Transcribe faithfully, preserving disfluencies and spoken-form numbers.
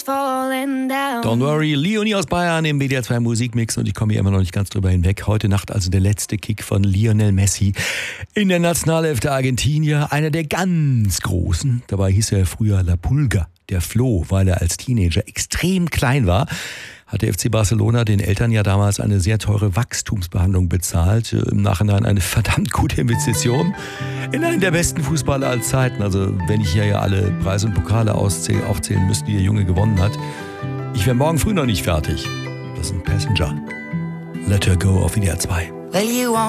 falling down. Don't worry, Leonie aus Bayern im W D R zwei Musikmix und ich komme hier immer noch nicht ganz drüber hinweg. Heute Nacht also der letzte Kick von Lionel Messi in der Nationalelf der Argentinier. Einer der ganz Großen. Dabei hieß er früher La Pulga, der Floh, weil er als Teenager extrem klein war. Hat der F C Barcelona den Eltern ja damals eine sehr teure Wachstumsbehandlung bezahlt. Im Nachhinein eine verdammt gute Investition in einen der besten Fußballer aller Zeiten. Also wenn ich hier ja alle Preise und Pokale auszähl, aufzählen müsste, die der Junge gewonnen hat. Ich wäre morgen früh noch nicht fertig. Das ist ein Passenger. Let Her Go auf W D R zwei. Well, you